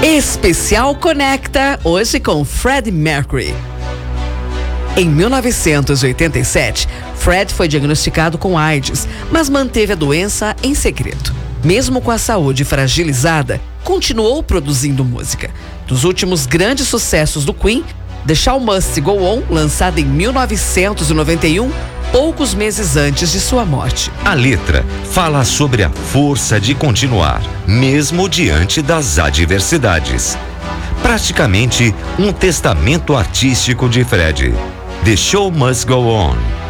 Especial Conecta, hoje com Freddie Mercury. Em 1987, Fred foi diagnosticado com AIDS, mas manteve a doença em segredo. Mesmo com a saúde fragilizada, continuou produzindo música. Dos últimos grandes sucessos do Queen, The Show Must Go On, lançada em 1991, poucos meses antes de sua morte. A letra fala sobre a força de continuar, mesmo diante das adversidades. Praticamente um testamento artístico de Fred. The Show Must Go On.